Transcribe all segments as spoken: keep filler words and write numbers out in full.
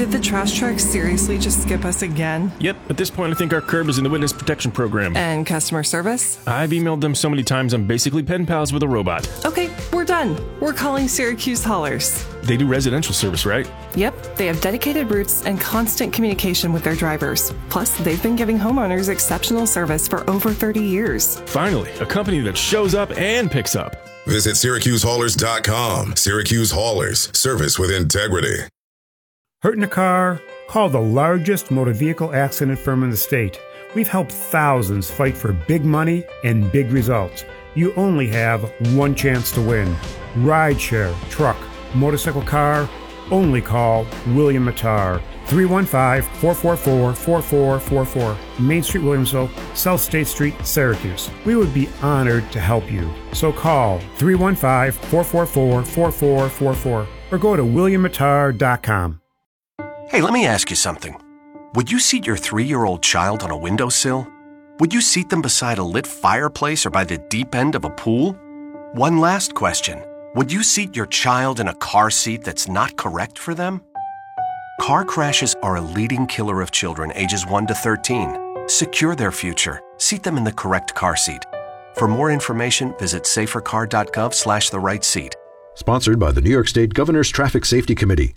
Did the trash truck seriously just skip us again? Yep, at this point I think our curb is in the witness protection program. And customer service? I've emailed them so many times I'm basically pen pals with a robot. Okay, we're done. We're calling Syracuse Haulers. They do residential service, right? Yep, they have dedicated routes and constant communication with their drivers. Plus, they've been giving homeowners exceptional service for over thirty years. Finally, a company that shows up and picks up. Visit Syracuse Haulers dot com. Syracuse Haulers, service with integrity. Hurt in a car? Call the largest motor vehicle accident firm in the state. We've helped thousands fight for big money and big results. You only have one chance to win. Rideshare, truck, motorcycle, car, only call William Mattar. three one five, four four four, four four four four. Main Street, Williamsville, South State Street, Syracuse. We would be honored to help you. So call three one five, four four four, four four four four or go to william mattar dot com. Hey, let me ask you something. Would you seat your three-year-old child on a windowsill? Would you seat them beside a lit fireplace or by the deep end of a pool? One last question. Would you seat your child in a car seat that's not correct for them? Car crashes are a leading killer of children ages one to thirteen. Secure their future. Seat them in the correct car seat. For more information, visit safer car dot gov slash the right seat. Sponsored by the New York State Governor's Traffic Safety Committee.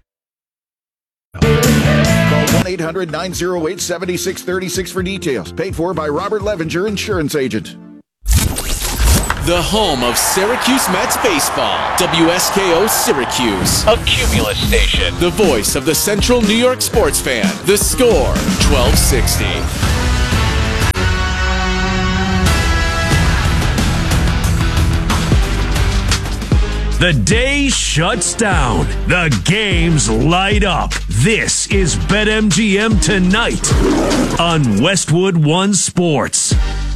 Call one eight hundred, nine oh eight, seven six three six for details. Paid for by Robert Levenger, insurance agent. The home of Syracuse Mets baseball. W S K O Syracuse. A Cumulus station. The voice of the Central New York sports fan. The Score, twelve sixty. The day shuts down. The games light up. This is BetMGM Tonight on Westwood One Sports.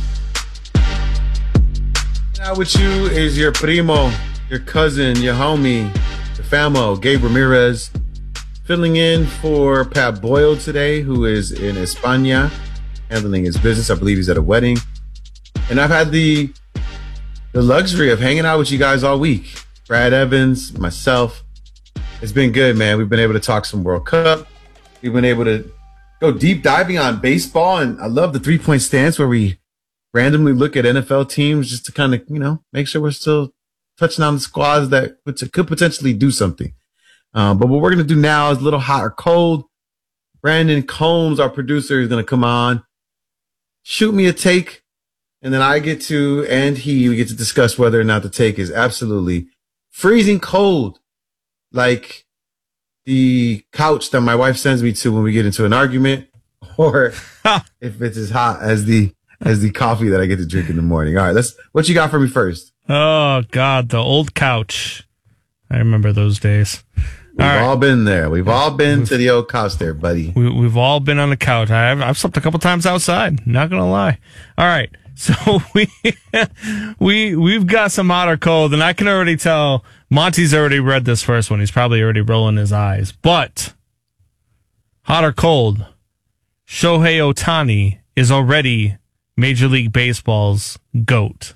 Now with you is your primo, your cousin, your homie, your famo, Gabe Ramirez, filling in for Pat Boyle today, who is in España, handling his business. I believe he's at a wedding. And I've had the the luxury of hanging out with you guys all week. Brad Evans, myself. It's been good, man. We've been able to talk some World Cup. We've been able to go deep diving on baseball. And I love the three-point stance where we randomly look at N F L teams just to kind of, you know, make sure we're still touching on the squads that could potentially do something. Um, but what we're going to do now is a little hot or cold. Brandon Combs, our producer, is going to come on, shoot me a take, and then I get to, and he, we get to discuss whether or not the take is absolutely freezing cold, like the couch that my wife sends me to when we get into an argument, or if it's as hot as the as the coffee that I get to drink in the morning. All right, let's. What you got for me first? Oh God, the old couch. I remember those days. We've all, right. all been there. We've all been we've, to the old couch there, buddy. We, we've all been on the couch. I've, I've slept a couple times outside. Not gonna lie. All right. So we we we've got some hot or cold, and I can already tell Monty's already read this first one. He's probably already rolling his eyes. But hot or cold, Shohei Ohtani is already Major League Baseball's GOAT.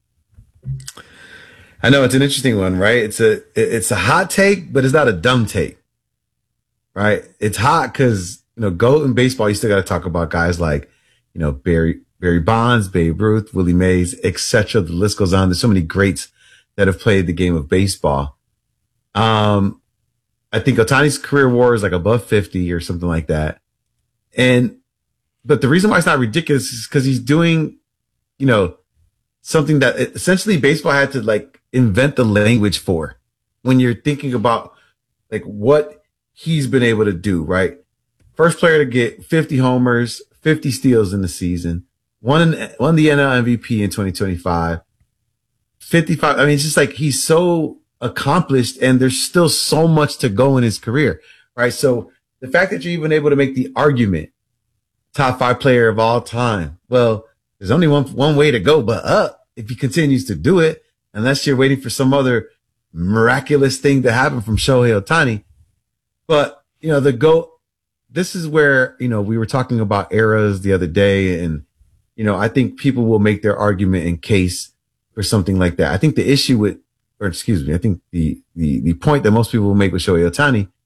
I know it's an interesting one, right? It's a it's a hot take, but it's not a dumb take, right? It's hot because you know GOAT in baseball. You still got to talk about guys like you know Barry. Barry Bonds, Babe Ruth, Willie Mays, et cetera. The list goes on. There's so many greats that have played the game of baseball. Um, I think Ohtani's career WAR is like above fifty or something like that. And, but the reason why it's not ridiculous is because he's doing, you know, something that essentially baseball had to like invent the language for when you're thinking about like what he's been able to do, right? First player to get fifty homers, fifty steals in the season. Won, won the N L M V P in twenty twenty-five. fifty-five. I mean, it's just like he's so accomplished and there's still so much to go in his career, right? So the fact that you're even able to make the argument, top five player of all time, well, there's only one, one way to go, but up if he continues to do it, unless you're waiting for some other miraculous thing to happen from Shohei Ohtani. But, you know, the GOAT, this is where, you know, we were talking about eras the other day, and, you know, I think people will make their argument in case for something like that. I think the issue with, or excuse me, I think the, the, the point that most people will make with Shohei Ohtani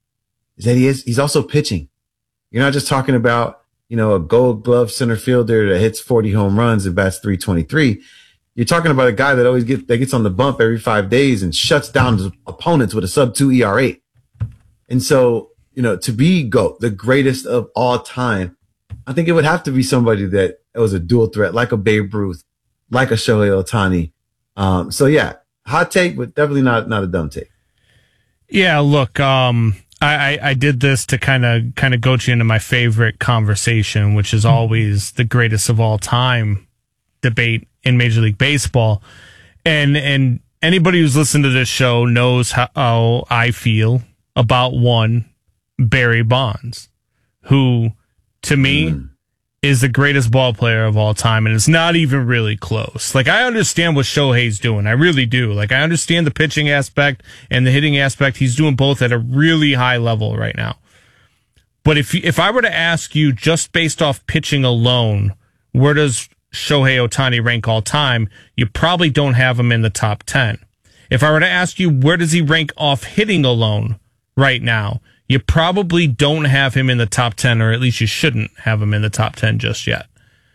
is that he is, he's also pitching. You're not just talking about, you know, a gold glove center fielder that hits forty home runs and bats three twenty-three. You're talking about a guy that always gets, that gets on the bump every five days and shuts down his opponents with a sub two E R A. And so, you know, to be GOAT, the greatest of all time, I think it would have to be somebody that was a dual threat, like a Babe Ruth, like a Shohei Ohtani. Um, so yeah, hot take, but definitely not, not a dumb take. Yeah, look, um, I, I, I did this to kind of kind of goat you into my favorite conversation, which is always the greatest of all time debate in Major League Baseball. And and anybody who's listened to this show knows how, how I feel about one, Barry Bonds, who to me mm. is the greatest ball player of all time, and it's not even really close. Like, I understand what Shohei's doing. I really do. Like, I understand the pitching aspect and the hitting aspect. He's doing both at a really high level right now. But if if I were to ask you, just based off pitching alone, where does Shohei Ohtani rank all time? You probably don't have him in the top ten. If I were to ask you, where does he rank off hitting alone right now? You probably don't have him in the top ten, or at least you shouldn't have him in the top ten just yet.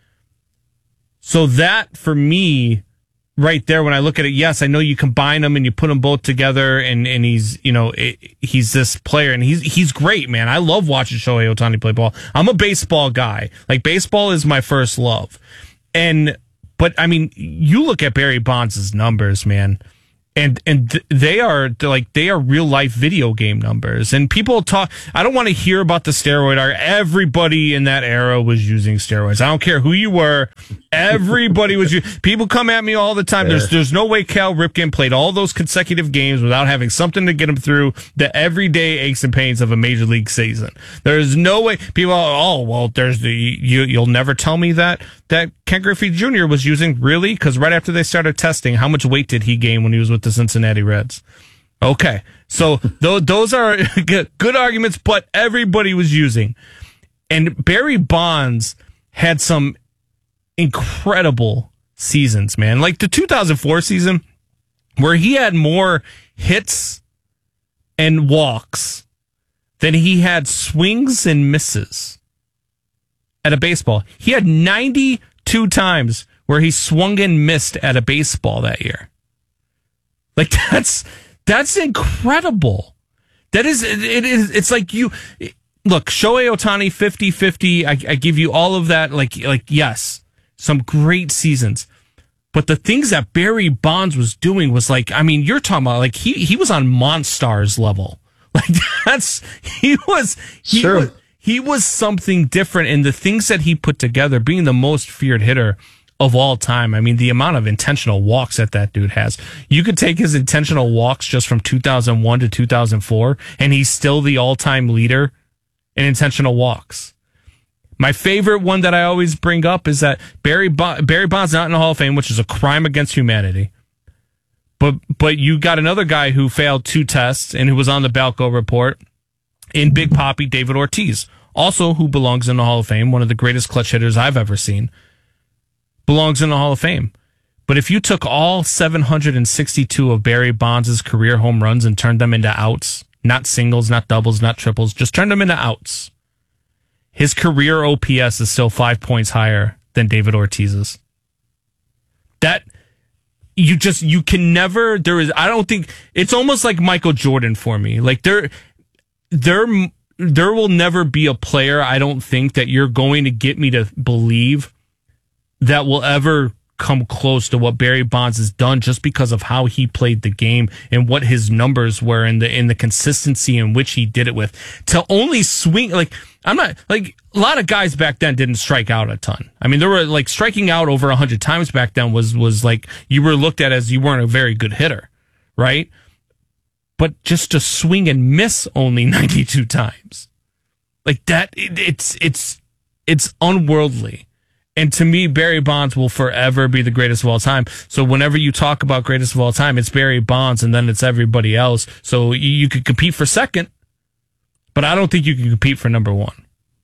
So that, for me, right there, when I look at it, yes, I know you combine them and you put them both together, and, and he's, you know, it, he's this player, and he's he's great, man. I love watching Shohei Ohtani play ball. I'm a baseball guy. Like, baseball is my first love. And, but, I mean, you look at Barry Bonds' numbers, man. And and they are like they are real life video game numbers. And people talk. I don't want to hear about the steroid era. Everybody in that era was using steroids. I don't care who you were. Everybody was. People come at me all the time. There's there's no way Cal Ripken played all those consecutive games without having something to get him through the everyday aches and pains of a major league season. There's no way. People. Oh well. There's the you. You'll never tell me that that Ken Griffey Junior was using, really, because right after they started testing, how much weight did he gain when he was with the Cincinnati Reds? Okay, so th- those are good, good arguments, but everybody was using. And Barry Bonds had some incredible seasons, man. Like the two thousand four season, where he had more hits and walks than he had swings and misses at a baseball. He had ninety-two times where he swung and missed at a baseball that year. Like, that's that's incredible. That is, it, it is, it's like you, look, Shohei Ohtani, fifty-fifty, I, I give you all of that, like, like, yes, some great seasons. But the things that Barry Bonds was doing was like, I mean, you're talking about, like, he, he was on Monstars level. Like, that's, he was, he sure. was, he was something different, and the things that he put together, being the most feared hitter of all time. I mean, the amount of intentional walks that that dude has. You could take his intentional walks just from two thousand one to two thousand four, and he's still the all-time leader in intentional walks. My favorite one that I always bring up is that Barry Bo- Barry Bonds not in the Hall of Fame, which is a crime against humanity. But but you got another guy who failed two tests and who was on the Balco report in Big Papi, David Ortiz, also who belongs in the Hall of Fame, one of the greatest clutch hitters I've ever seen. Belongs in the Hall of Fame. But if you took all seven hundred sixty-two of Barry Bonds' career home runs and turned them into outs, not singles, not doubles, not triples, just turned them into outs, his career O P S is still five points higher than David Ortiz's. That, you just, you can never, there is, I don't think, it's almost like Michael Jordan for me. Like, there, there, there will never be a player, I don't think, that you're going to get me to believe that will ever come close to what Barry Bonds has done, just because of how he played the game and what his numbers were and the in the consistency in which he did it with. To only swing, like, I'm not, like, a lot of guys back then didn't strike out a ton. I mean, there were, like, striking out over one hundred times back then was was like, you were looked at as you weren't a very good hitter, right? But just to swing and miss only ninety-two times, like that, it, it's it's it's unworldly. And to me, Barry Bonds will forever be the greatest of all time. So whenever you talk about greatest of all time, it's Barry Bonds, and then it's everybody else. So you, you could compete for second, but I don't think you can compete for number one.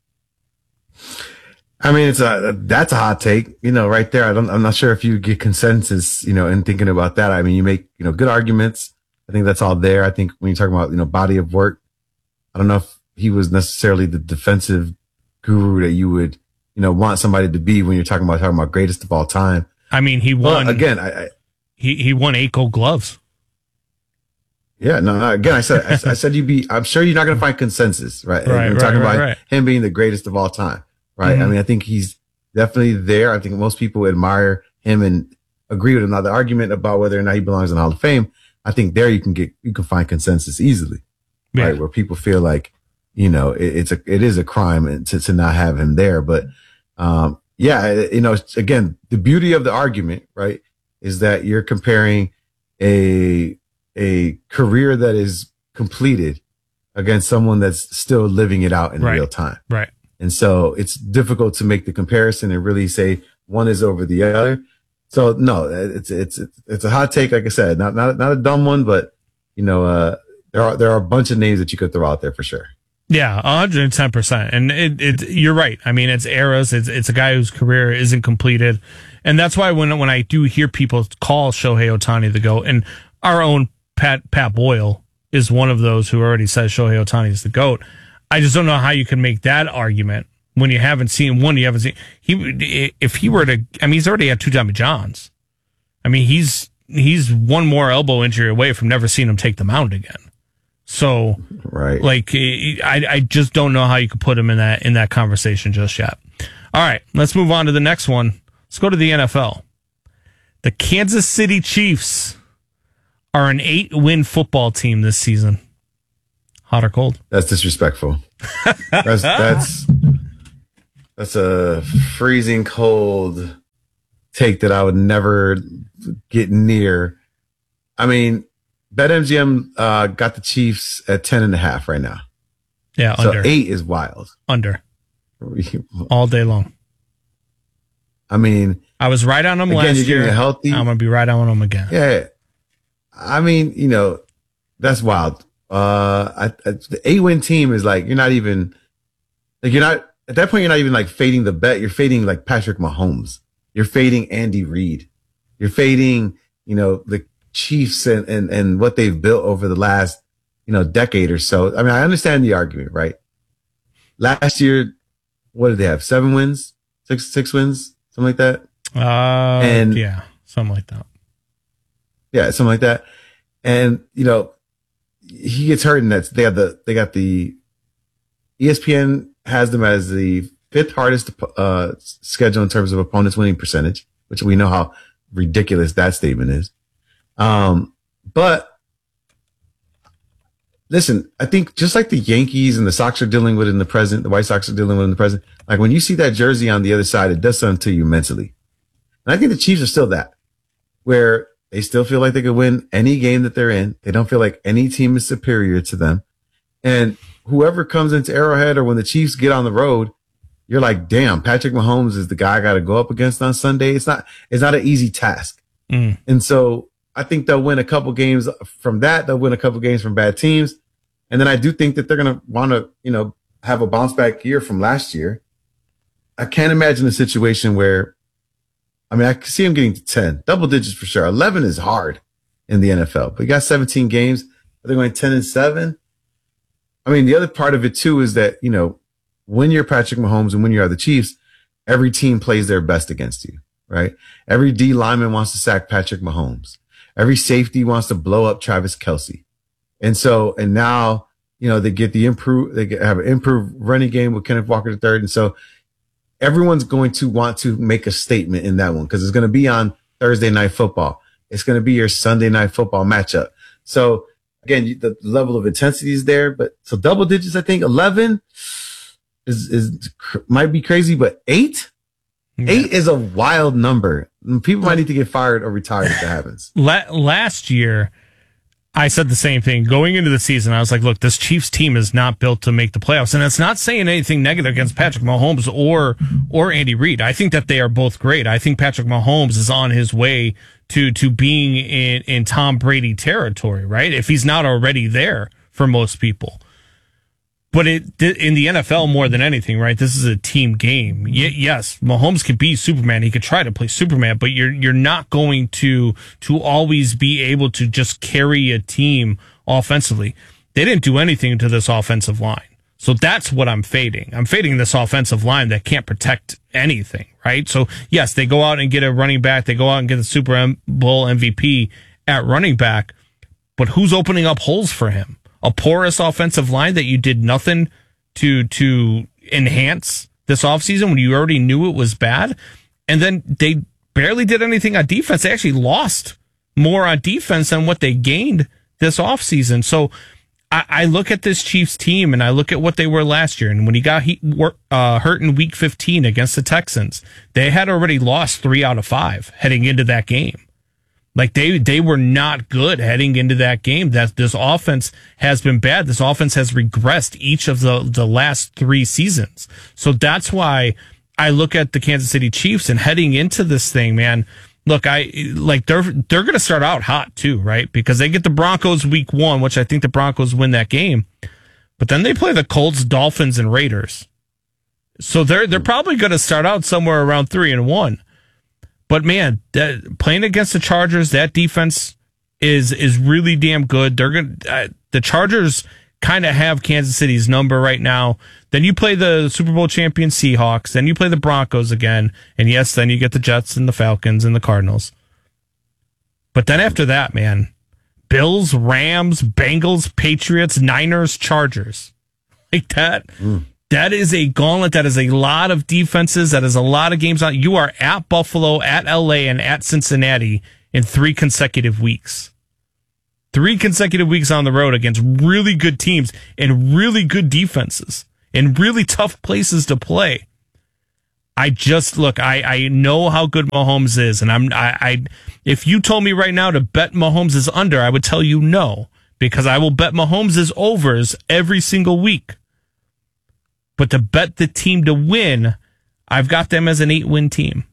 I mean, it's a that's a hot take, you know, right there. I don't, I'm not sure if you get consensus, you know, in thinking about that. I mean, you make, you know, good arguments. I think that's all there. I think when you talk about, you know, body of work, I don't know if he was necessarily the defensive guru that you would, you know, want somebody to be when you're talking about talking about greatest of all time. I mean, he won well, again. I, I, he he won eight Gold Gloves. Yeah, no, no. Again, I said, I, I said you'd be. I'm sure you're not going to find consensus, right? Right, We're right, talking right, about right. him being the greatest of all time, right? Mm-hmm. I mean, I think he's definitely there. I think most people admire him and agree with him. Now, the argument about whether or not he belongs in the Hall of Fame, I think there you can get, you can find consensus easily, Yeah. right? Where people feel like, you know, it, it's a, it is a crime to, to not have him there. But, um, yeah, it, you know, again, the beauty of the argument, right, is that you're comparing a, a career that is completed against someone that's still living it out in Right. real time. Right. And so it's difficult to make the comparison and really say one is over the other. So no, it's, it's, it's a hot take. Like I said, not, not, not a dumb one, but you know, uh, there are, there are a bunch of names that you could throw out there for sure. Yeah, one hundred ten percent. And it, it, you're right. I mean, it's eras. It's, it's a guy whose career isn't completed. And that's why when, when I do hear people call Shohei Ohtani the GOAT, and our own Pat, Pat Boyle is one of those who already says Shohei Ohtani is the GOAT. I just don't know how you can make that argument when you haven't seen one, you haven't seen he, if he were to, I mean, he's already had two Tommy Johns. I mean, he's, he's one more elbow injury away from never seeing him take the mound again. So, right. Like, I, I just don't know how you could put him in that, in that conversation just yet. All right, let's move on to the next one. Let's go to the N F L. The Kansas City Chiefs are an eight-win football team this season. Hot or cold? That's disrespectful. that's, that's, that's a freezing cold take that I would never get near. I mean, BetMGM uh, got the Chiefs at ten and a half right now. Yeah, so under. eight is wild. Under. All day long. I mean, I was right on them again, last you're year. getting a healthy. I'm going to be right on them again. Yeah. I mean, you know, that's wild. Uh, I, I, the eight-win team is like, you're not even, like, you're not, at that point, you're not even like fading the bet. You're fading like Patrick Mahomes. You're fading Andy Reid. You're fading, you know, the Chiefs and, and, and what they've built over the last, you know, decade or so. I mean, I understand the argument, right? Last year, what did they have? Seven wins? Six, six wins? Something like that? Uh, and yeah, something like that. Yeah, something like that. And, you know, he gets hurt and that's, they have the, they got the, E S P N has them as the fifth hardest, uh, schedule in terms of opponents winning percentage, which we know how ridiculous that statement is. Um, but listen, I think just like the Yankees and the Sox are dealing with in the present, the White Sox are dealing with in the present, like when you see that jersey on the other side, it does something to you mentally. And I think the Chiefs are still that, where they still feel like they could win any game that they're in. They don't feel like any team is superior to them. And whoever comes into Arrowhead or when the Chiefs get on the road, you're like, damn, Patrick Mahomes is the guy I got to go up against on Sunday. It's not, it's not an easy task. Mm. And so I think they'll win a couple games from that. They'll win a couple games from bad teams. And then I do think that they're going to want to, you know, have a bounce back year from last year. I can't imagine a situation where, I mean, I can see him getting to ten, double digits for sure. eleven is hard in the N F L, but you got seventeen games. Are they going ten and seven? I mean, the other part of it too is that, you know, when you're Patrick Mahomes and when you're the Chiefs, every team plays their best against you, right? Every D lineman wants to sack Patrick Mahomes. Every safety wants to blow up Travis Kelce. And so, and now, you know, they get the improve, they get, have an improved running game with Kenneth Walker the third. And so everyone's going to want to make a statement in that one because it's going to be on Thursday Night Football. It's going to be your Sunday Night Football matchup. So again, the level of intensity is there, but so double digits, I think eleven is, is might be crazy, but eight, yeah. eight is a wild number. People might need to get fired or retired if that happens. La- last year, I said the same thing. Going into the season, I was like, look, this Chiefs team is not built to make the playoffs. And it's not saying anything negative against Patrick Mahomes or or Andy Reid. I think that they are both great. I think Patrick Mahomes is on his way to to being in, in Tom Brady territory, right? If he's not already there for most people. But it in the N F L more than anything, right? This is a team game. Y- yes, Mahomes could be Superman. He could try to play Superman, but you're you're not going to to always be able to just carry a team offensively. They didn't do anything to this offensive line. So that's what I'm fading. I'm fading this offensive line that can't protect anything, right? So, yes, they go out and get a running back. They go out and get the Super Bowl M V P at running back. But who's opening up holes for him? A porous offensive line that you did nothing to to enhance this offseason when you already knew it was bad? And then they barely did anything on defense. They actually lost more on defense than what they gained this offseason. So I, I look at this Chiefs team and I look at what they were last year. And when he got he, uh, hurt in week fifteen against the Texans, they had already lost three out of five heading into that game. Like they, they were not good heading into that game. That this offense has been bad. This offense has regressed each of the, the last three seasons. So that's why I look at the Kansas City Chiefs and heading into this thing, man. Look, I like they're they're going to start out hot too, right? Because they get the Broncos week one, which I think the Broncos win that game. But then they play the Colts, Dolphins, and Raiders. So they're they're probably going to start out somewhere around three and one. But man, that, playing against the Chargers, that defense is is really damn good. They're going uh, the Chargers kind of have Kansas City's number right now. Then you play the Super Bowl champion Seahawks. Then you play the Broncos again. And yes, then you get the Jets and the Falcons and the Cardinals. But then after that, man, Bills, Rams, Bengals, Patriots, Niners, Chargers. Like that. Mm. That is a gauntlet. That is a lot of defenses. That is a lot of games on. You are at Buffalo, at L A, and at Cincinnati in three consecutive weeks. Three consecutive weeks on the road against really good teams and really good defenses and really tough places to play. I just look, I, I know how good Mahomes is. And I'm, I, I, if you told me right now to bet Mahomes is under, I would tell you no, because I will bet Mahomes is overs every single week. But to bet the team to win, I've got them as an eight win team.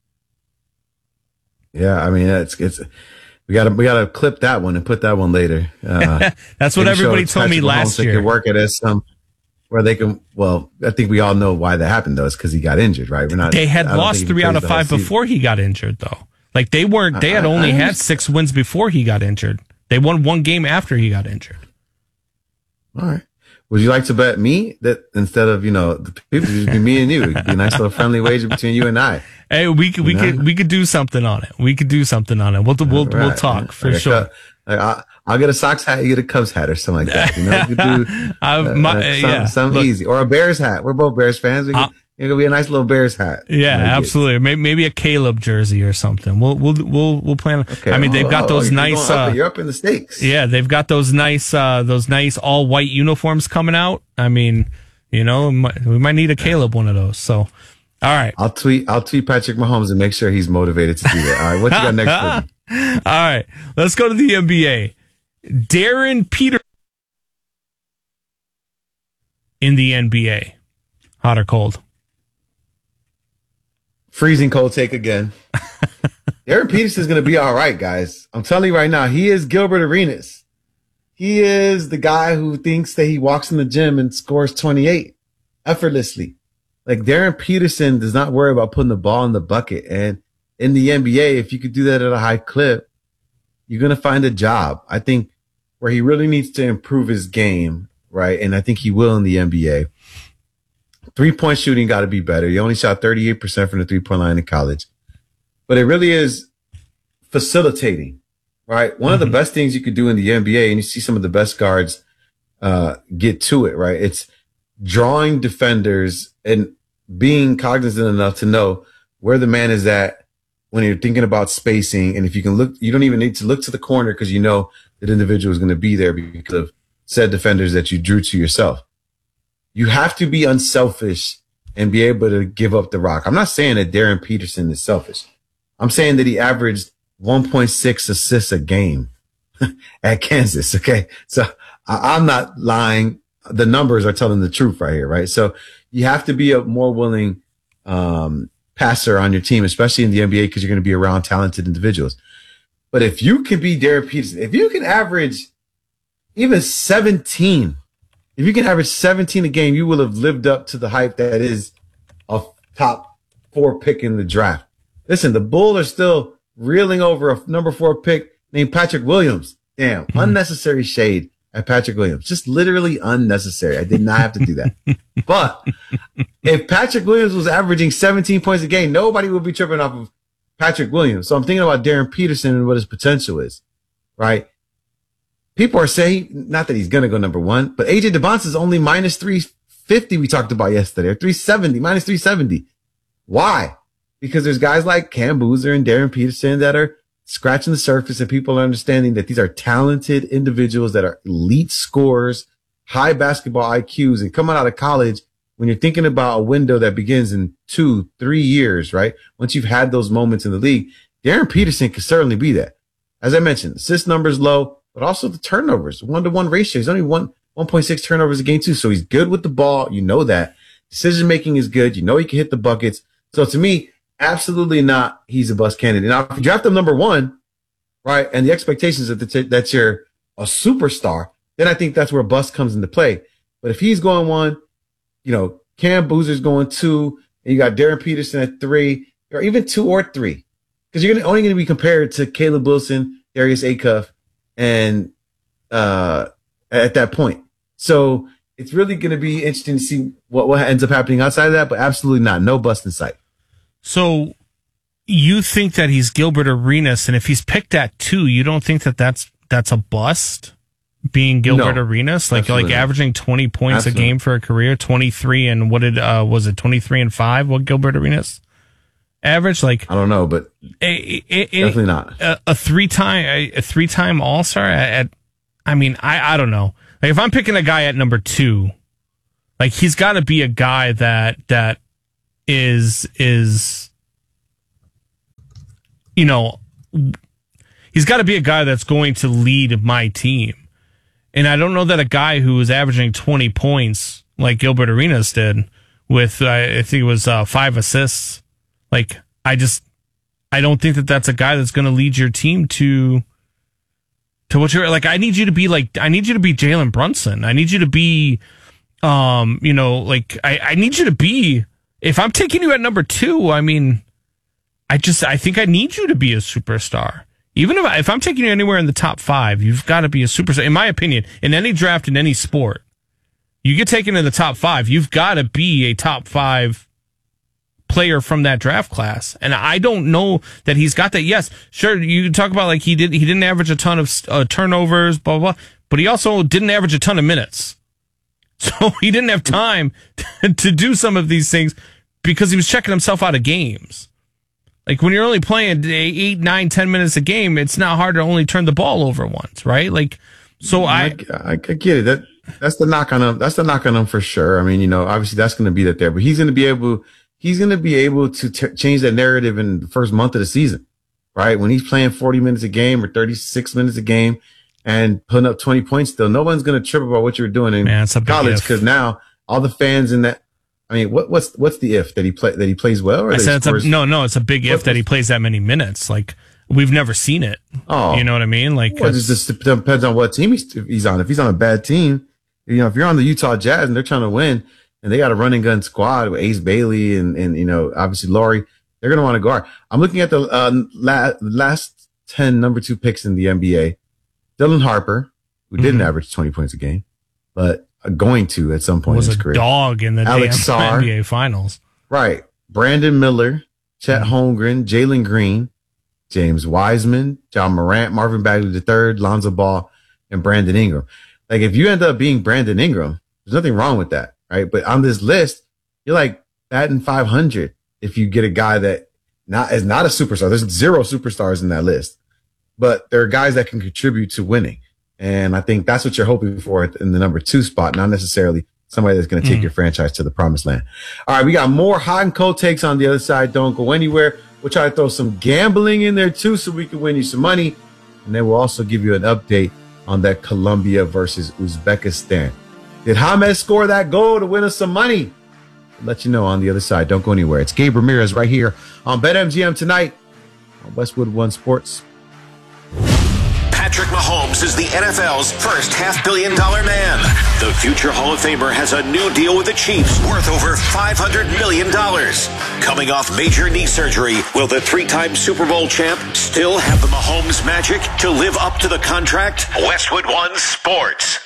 Yeah. I mean, it's, it's, We gotta we gotta clip that one and put that one later. Uh, That's what everybody told me last year. They can work it as some where they can. Well, I think we all know why that happened though. It's because he got injured, right? We're not. They had lost three out of five before he got injured, though. Like they weren't. They had only had six wins before he got injured. They won one game after he got injured. All right. Would you like to bet me that instead of, you know, the people, it'd be me and you? It'd be a nice little friendly wager between you and I. Hey, we could, we you know? could, we could do something on it. We could do something on it. We'll, we'll, right. we'll talk for like sure. Like I'll, I'll get a Sox hat, you get a Cubs hat or something like that. You know, we could do uh, my, uh, some, yeah. something Look, easy. Or a Bears hat. We're both Bears fans. We could, it'll be a nice little Bears hat. Yeah, absolutely. Maybe, maybe a Caleb jersey or something. We'll, we'll, we'll, we'll plan. Okay. I mean, they've got oh, those oh, nice, up, uh, you're up in the stakes. Yeah, they've got those nice, uh, those nice all white uniforms coming out. I mean, you know, we might need a Caleb one of those. So, all right. I'll tweet, I'll tweet Patrick Mahomes and make sure he's motivated to do that. All right. What you got next for me? All right. Let's go to the N B A. Darren Peterson in the N B A. Hot or cold? Freezing cold take again. Darren Peterson's going to be all right, guys. I'm telling you right now, he is Gilbert Arenas. He is the guy who thinks that he walks in the gym and scores twenty-eight effortlessly. Like Darren Peterson does not worry about putting the ball in the bucket. And in the N B A, if you could do that at a high clip, you're going to find a job. I think where he really needs to improve his game, right? And I think he will in the N B A. Three-point shooting got to be better. He only shot thirty-eight percent from the three-point line in college. But it really is facilitating, right? One mm-hmm. of the best things you could do in the N B A, and you see some of the best guards uh, get to it, right? It's drawing defenders and being cognizant enough to know where the man is at when you're thinking about spacing. And if you can look, you don't even need to look to the corner because you know that individual is going to be there because of said defenders that you drew to yourself. You have to be unselfish and be able to give up the rock. I'm not saying that Darren Peterson is selfish. I'm saying that he averaged one point six assists a game at Kansas. Okay. So I, I'm not lying. The numbers are telling the truth right here. Right. So you have to be a more willing, um, passer on your team, especially in the N B A, because you're going to be around talented individuals. But if you can be Darren Peterson, if you can average even seventeen, if you can average seventeen a game, you will have lived up to the hype that is a top four pick in the draft. Listen, the Bulls are still reeling over a number four pick named Patrick Williams. Damn, mm-hmm. unnecessary shade at Patrick Williams. Just literally unnecessary. I did not have to do that. But if Patrick Williams was averaging seventeen points a game, nobody would be tripping off of Patrick Williams. So I'm thinking about Darren Peterson and what his potential is, right? People are saying, not that he's going to go number one, but A J DeBonce is only minus three fifty we talked about yesterday, or three seventy, minus three seventy. Why? Because there's guys like Cam Boozer and Darren Peterson that are scratching the surface, and people are understanding that these are talented individuals that are elite scorers, high basketball I Qs, and coming out of college, when you're thinking about a window that begins in two, three years, right? Once you've had those moments in the league, Darren Peterson could certainly be that. As I mentioned, assist numbers low, but also the turnovers, one to one ratio. He's only one, one point six turnovers a game too. So he's good with the ball. You know that. Decision making is good. You know he can hit the buckets. So to me, absolutely not. He's a bust candidate. Now, if you draft him number one, right, and the expectations that the, that you're a superstar, then I think that's where bust comes into play. But if he's going one, you know, Cam Boozer's going two, and you got Darren Peterson at three, or even two or three, because you're gonna, only going to be compared to Caleb Wilson, Darius Acuff, and uh, at that point. So it's really going to be interesting to see what, what ends up happening outside of that, but absolutely not. No bust in sight. So you think that he's Gilbert Arenas, and if he's picked at two, you don't think that that's that's a bust, being Gilbert No, Arenas, like absolutely like not. averaging twenty points Absolutely. a game for a career, twenty-three and what did uh was it twenty three and five? What Gilbert Arenas average? Like I don't know, but a, a, a, definitely not. a, a three time a, a three time All Star at, at. I mean, I I don't know. Like if I'm picking a guy at number two, like he's got to be a guy that that is is. You know, he's got to be a guy that's going to lead my team. And I don't know that a guy who was averaging twenty points like Gilbert Arenas did with, uh, I think it was uh, five assists. Like, I just, I don't think that that's a guy that's going to lead your team to, to what you're, like, I need you to be like, I need you to be Jalen Brunson. I need you to be, um, you know, like, I, I need you to be, if I'm taking you at number two, I mean, I just, I think I need you to be a superstar. Even if, I, if I'm taking you anywhere in the top five, you've got to be a superstar. In my opinion, in any draft, in any sport, you get taken in the top five, you've got to be a top five player from that draft class. And I don't know that he's got that. Yes, sure, you can talk about like he did, he didn't average a ton of uh, turnovers, blah, blah, blah, but he also didn't average a ton of minutes. So he didn't have time to, to do some of these things because he was checking himself out of games. Like when you're only playing eight, nine, ten minutes a game, it's not hard to only turn the ball over once, right? Like, so I, I, I get it. That that's the knock on him. That's the knock on him for sure. I mean, you know, obviously that's going to be that there, but he's going to be able, he's going to be able to t- change that narrative in the first month of the season, right? When he's playing forty minutes a game or thirty-six minutes a game and putting up twenty points still, no one's going to trip about what you're doing in Man, it's a big college if. because now all the fans in that. I mean, what, what's what's the if that he play that he plays well? Or I that said he it's scores? a, no, no, it's a big if What- that he plays that many minutes. Like we've never seen it. Oh, You know what I mean? Like, well, it just depends on what team he's, he's on. If he's on a bad team, you know, if you're on the Utah Jazz and they're trying to win and they got a run and gun squad with Ace Bailey and, and, you know, obviously Laurie, they're going to want to guard. I'm looking at the uh, la- last ten number two picks in the N B A. Dylan Harper, who didn't Mhm. average twenty points a game, but going to at some point was in a his career. dog in the Alex damn Sarr. N B A Finals. Right. Brandon Miller, Chet Mm-hmm. Holmgren, Jalen Green, James Wiseman, John Morant, Marvin Bagley the third, Lonzo Ball, and Brandon Ingram. Like if you end up being Brandon Ingram, there's nothing wrong with that, right? But on this list, you're like batting five hundred if you get a guy that not is not a superstar. There's zero superstars in that list, but there are guys that can contribute to winning. And I think that's what you're hoping for in the number two spot, not necessarily somebody that's going to take Mm. your franchise to the promised land. All right, we got more hot and cold takes on the other side. Don't go anywhere. We'll try to throw some gambling in there too so we can win you some money. And then we'll also give you an update on that Colombia versus Uzbekistan. Did James score that goal to win us some money? I'll let you know on the other side. Don't go anywhere. It's Gabe Ramirez right here on BetMGM tonight on Westwood One Sports. Patrick Mahomes Mahomes is the N F L's first half-billion dollar man. The future Hall of Famer has a new deal with the Chiefs worth over five hundred million dollars. Coming off major knee surgery, will the three-time Super Bowl champ still have the Mahomes magic to live up to the contract? Westwood One Sports.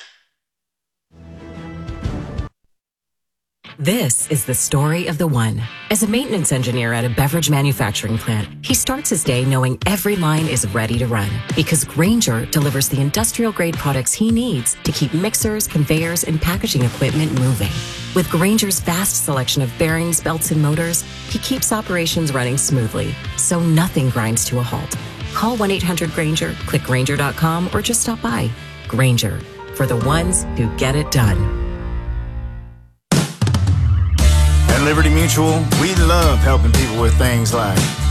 This is the story of the one. As a maintenance engineer at a beverage manufacturing plant, he starts his day knowing every line is ready to run because Grainger delivers the industrial-grade products he needs to keep mixers, conveyors, and packaging equipment moving. With Grainger's vast selection of bearings, belts, and motors, he keeps operations running smoothly, so nothing grinds to a halt. Call one eight hundred Grainger, click Grainger dot com, or just stop by. Grainger, for the ones who get it done. At Liberty Mutual, we love helping people with things like